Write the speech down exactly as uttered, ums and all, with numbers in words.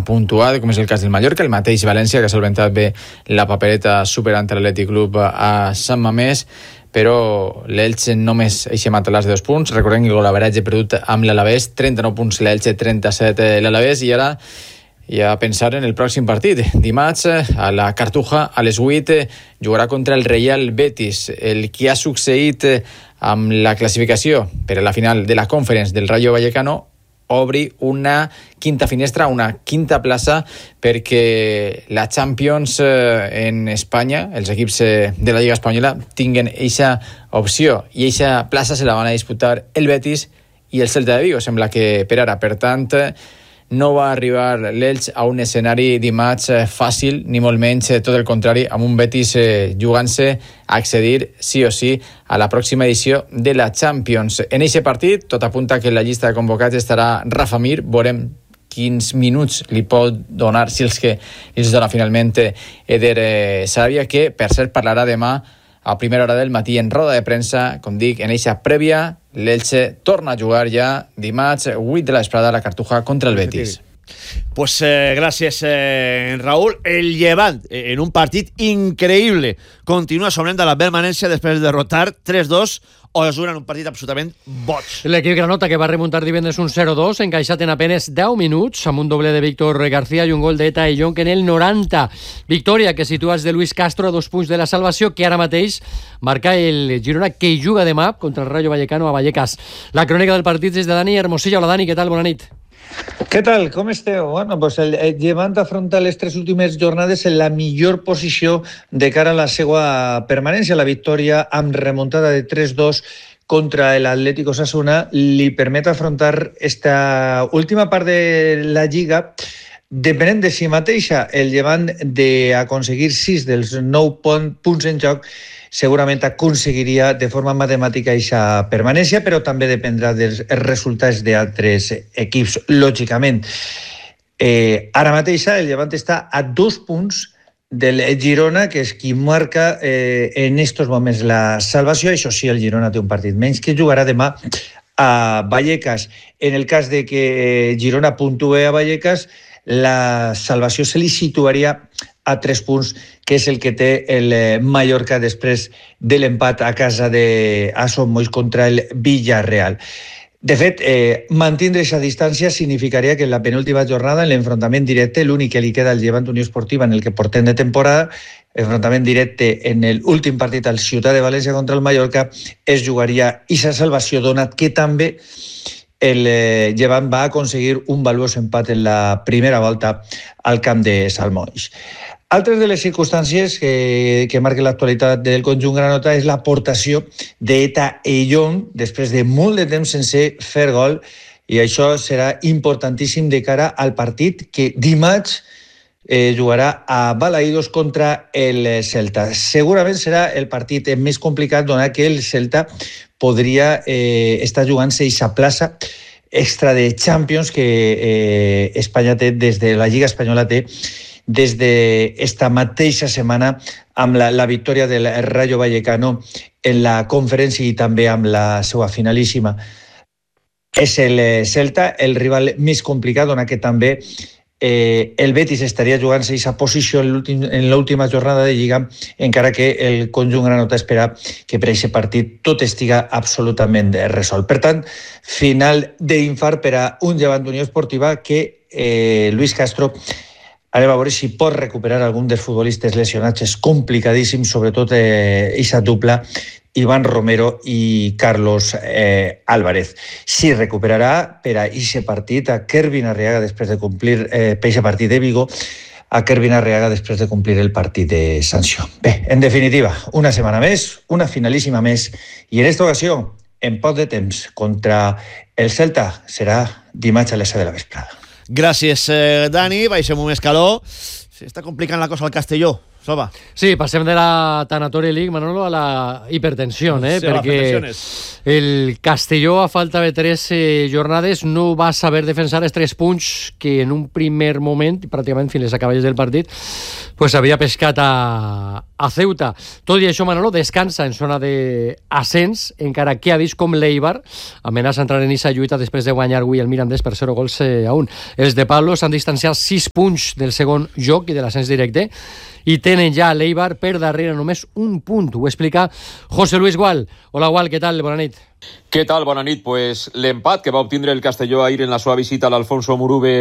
han puntuat, com és el cas del Mallorca, el mateix València, que ha solventat bé la papereta superant l'Atlètic Club a Sant Mamés, però l'Elche només eixe matalàs de dos punts. Recordem que el golaveratge perdut amb l'Alavés, trenta-nou punts l'Elche, trenta-set l'Alavés, i ara ja a pensar en el pròxim partit. Dimarts, a la Cartuja, a les vuit, jugarà contra el Real Betis. El que ha succeït amb la classificació per a la final de la Conference del Rayo Vallecano obri una quinta finestra, una quinta plaça, perquè la Champions en Espanya, els equips de la Lliga Espanyola, tinguen eixa opció, i eixa plaça se la van a disputar el Betis i el Celta de Vigo. Sembla que per ara, per tant, no va arribar l'Elx a un escenari dimarts fàcil, ni molt menys, tot el contrari, amb un Betis jugant-se a accedir sí o sí a la pròxima edició de la Champions. En aquest partit, tot apunta que la llista de convocats estarà Rafa Mir. Veurem quins minuts li pot donar, si els que li dona finalment Eder Sarabia, que per cert parlarà demà a primera hora del matí en roda de premsa. Com dic, en eixa prèvia, l'Elche torna a jugar ja dimarts, vuit de la vesprada, a la Cartuja contra el Betis. Pues eh, gràcies, eh, Raúl. El Llevant, en un partit increïble, continua somrent de la permanència després de derrotar tres dos o es en un partit absolutament boig. L'equip granota, que va remuntar divendres un zero dos, encaixat en apenes deu minuts, amb un doble de Víctor García i un gol d'Eta i Jonc en el noranta. Victòria que situas de Luis Castro a dos punts de la salvació, que ara mateix marca el Girona, que juga demà contra el Rayo Vallecano a Vallecas. La crònica del partit és de Dani Hermosilla. Hola, Dani, què tal? Bona nit. Què tal? Com esteu? Bueno, pues el, el Llevant afronta les tres últimes jornades en la millor posició de cara a la seva permanència. La victòria amb remuntada de tres dos contra l'Atlético Osasuna li permet afrontar esta última part de la Lliga depenent de si mateixa. El Llevant d'aconseguir sis dels nou punts en joc segurament aconseguiria de forma matemàtica aquesta permanència, però també dependrà dels resultats d'altres equips, lògicament. Eh, ara mateixa el Llevant està a dos punts del Girona, que és qui marca eh, en estos moments la salvació. Això sí, el Girona té un partit menys, que jugarà demà a Vallecas. En el cas de que Girona puntue a Vallecas, la salvació se li situaria a tres punts, que és el que té el Mallorca després de l'empat a casa de Son Moix contra el Villarreal. De fet, eh, mantindre aquesta distància significaria que en la penúltima jornada, en l'enfrontament directe, l'únic que li queda al Llevant Unió Esportiva en el que portem de temporada, enfrontament directe en l'últim partit al Ciutat de València contra el Mallorca, es jugaria aquesta salvació, donat que també el eh, Llevant va aconseguir un valuós empat en la primera volta al camp de Salmoix. Altres de les circumstàncies que, que marquen l'actualitat del conjunt granota és l'aportació d'Eta i Jonc després de molt de temps sense fer gol, i això serà importantíssim de cara al partit que dimarts eh, jugarà a Balaïdos contra el Celta. Segurament serà el partit més complicat, donat que el Celta podria eh, estar jugant-se aquesta plaça extra de Champions que eh, Espanya té, des de la Lliga Espanyola té, des d'esta mateixa setmana, amb la, la victòria del Rayo Vallecano en la conferència i també amb la seva finalíssima. És el Celta el rival més complicat, donat que també eh, el Betis estaria jugant-se aquesta posició en l'última jornada de Lliga, encara que el conjunt granota espera que per aquest partit tot estiga absolutament resolt. Per tant, final d'infart per a un Llevant Unió Esportiva que eh, Luis Castro anem a veure si pot recuperar algun dels futbolistes lesionats. És complicadíssim, sobretot aquesta eh, dupla, Iván Romero i Carlos eh, Álvarez. Si recuperarà per a aquest partit a Kervin Arriaga després de complir, eh, per aquest partit de Vigo, a Kervin Arriaga després de complir el partit de sanció. Bé, en definitiva, una setmana més, una finalíssima més, i en aquesta ocasió, en poc de temps, contra el Celta, serà dimarts a les set de la vesprada. Gràcies, eh, Dani. Baixem un més calor. S'està complicant la cosa al Castelló. Salva. Sí, passem de la Tanatory League, Manolo, a la hipertensió, eh? Sí, perquè el Castelló, a falta de tres eh, jornades, no va saber defensar els tres punts que en un primer moment, pràcticament fins les acaballes del partit, pues havia pescat a, a Ceuta. Tot i això, Manolo descansa en zona d'ascens, encara que ha vist com l'Eibar amenaça entrar en aquesta lluita després de guanyar avui el Mirandés per zero gols a un. Els de Pablo s'han distanciat sis punts del segon joc i de l'ascens directe i tenen ja l'Eibar per darrere només un punt. Ho explica José Luis Gual. Hola, Gual, què tal? Bona nit. Què tal? Bona nit. Pues l'empat que va obtindre el Castelló ahir en la seva visita a l'Alfonso Murube